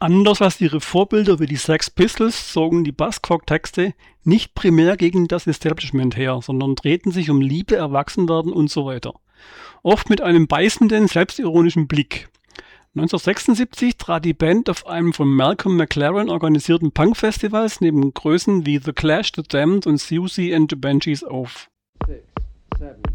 Anders als ihre Vorbilder wie die Sex Pistols zogen die Buzzcock-Texte nicht primär gegen das Establishment her, sondern drehten sich um Liebe, Erwachsenwerden und so weiter. Oft mit einem beißenden, selbstironischen Blick. 1976 trat die Band auf einem von Malcolm McLaren organisierten Punk-Festivals neben Größen wie The Clash, The Damned und Siouxsie and the Banshees auf. 6, 7.